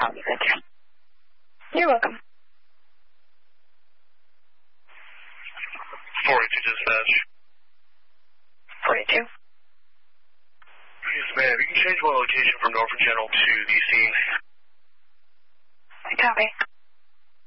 I'll be good too. You're welcome. 42 dispatch. 42. Yes, ma'am. You can change my location from Norfolk General to the scene. Copy.